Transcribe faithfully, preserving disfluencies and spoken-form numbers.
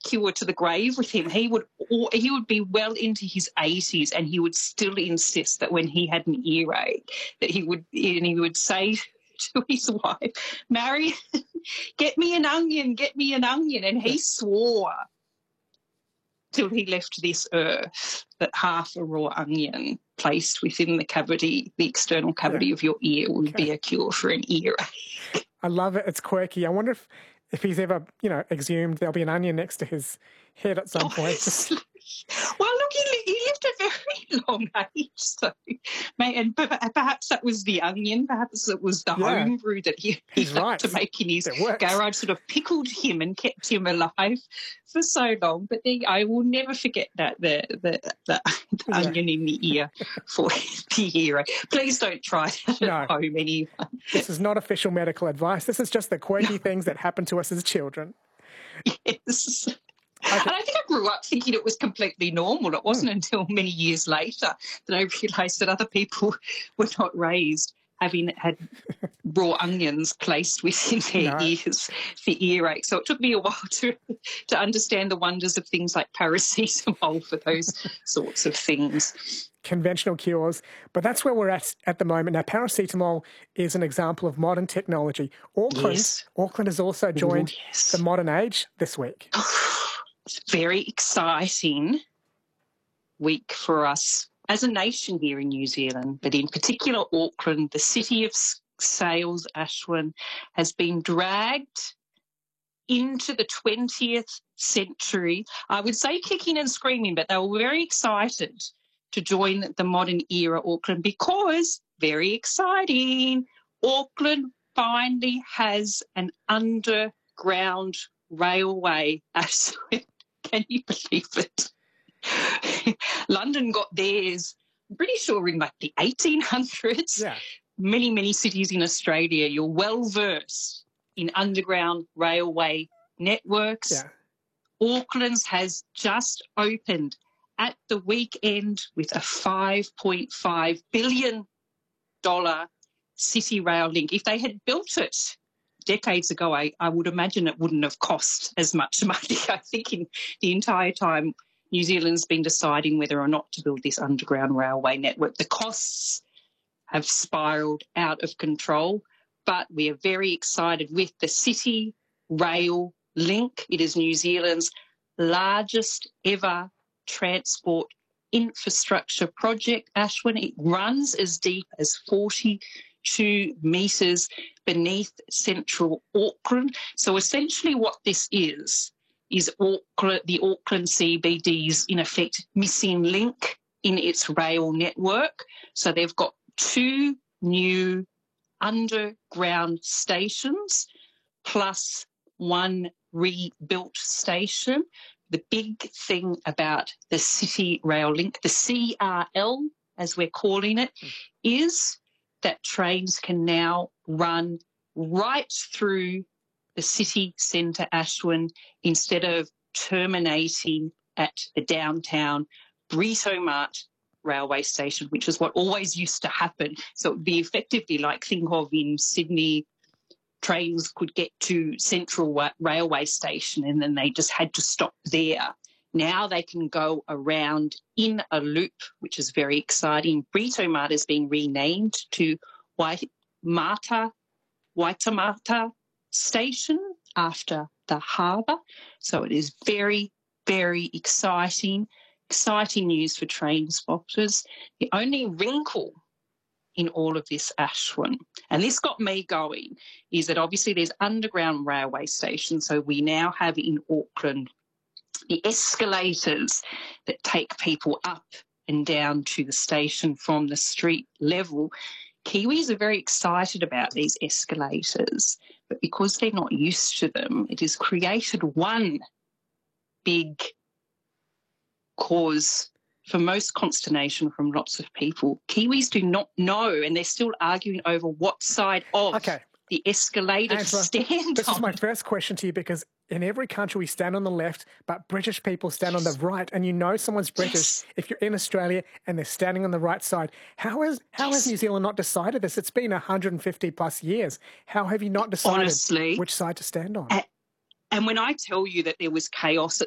cure to the grave with him. He would or he would be well into his eighties, and he would still insist that when he had an earache, that he would and he would say to his wife, "Mary, get me an onion, get me an onion," and he swore till he left this earth that half a raw onion placed within the cavity, the external cavity yeah. of your ear, would okay. be a cure for an earache. I love it. It's quirky. I wonder if, if he's ever, you know, exhumed there'll be an onion next to his head at some oh, point. Just... Well, look, he, he lived a very long age, so and perhaps that was the onion, perhaps it was the yeah. home brew that he, he had right. to make in his garage, sort of pickled him and kept him alive for so long. But the, I will never forget that, the the, the, the yeah. onion in the ear for the ear. Please don't try that no. at home, anyone. This is not official medical advice. This is just the quirky no. things that happen to us as children. Yes. Okay. And I think I grew up thinking it was completely normal. It wasn't mm. until many years later that I realised that other people were not raised having had raw onions placed within their no. ears for earache. So it took me a while to to understand the wonders of things like paracetamol for those sorts of things. Conventional cures, but that's where we're at at the moment. Now, paracetamol is an example of modern technology. Auckland, yes. Auckland has also joined Ooh, yes. the modern age this week. It's a very exciting week for us as a nation here in New Zealand, but in particular Auckland, the city of sales, Ashwin, has been dragged into the twentieth century. I would say kicking and screaming, but they were very excited to join the modern era Auckland because, very exciting, Auckland finally has an underground railway. Ashwin. Can you believe it? London got theirs, I'm pretty sure, in like the eighteen hundreds. Yeah. Many, many cities in Australia, you're well versed in underground railway networks. Yeah. Auckland's has just opened at the weekend with a five point five billion dollars city rail link. If they had built it decades ago, I, I would imagine it wouldn't have cost as much money. I think in the entire time New Zealand's been deciding whether or not to build this underground railway network, the costs have spiralled out of control, but we are very excited with the City Rail Link. It is New Zealand's largest ever transport infrastructure project, Ashwin. It runs as deep as forty-two metres beneath central Auckland. So essentially what this is, is Auckland, the Auckland C B D's, in effect, missing link in its rail network. So they've got two new underground stations plus one rebuilt station. The big thing about the City Rail Link, the C R L, as we're calling it, mm. is that trains can now run right through the city centre, Ashwin, instead of terminating at the downtown Britomart railway station, which is what always used to happen. So it would be effectively like, think of in Sydney, trains could get to Central Railway Station and then they just had to stop there. Now they can go around in a loop, which is very exciting. Britomart has been renamed to Waitemata, Waitemata Station after the harbour. So it is very, very exciting, exciting news for train spotters. The only wrinkle in all of this, Ashwin, and this got me going, is that obviously there's underground railway stations. So we now have in Auckland the escalators that take people up and down to the station from the street level. Kiwis are very excited about these escalators, but because they're not used to them, it has created one big cause for most consternation from lots of people. Kiwis do not know, and they're still arguing over what side of okay. the escalator Angela, to stand this on. is my first question to you, because in every country we stand on the left, but British people stand yes. on the right, and you know someone's British yes. if you're in Australia and they're standing on the right side. How is how yes. has New Zealand not decided this? It's been one hundred fifty plus years. How have you not decided Honestly, which side to stand on? At, And when I tell you that there was chaos at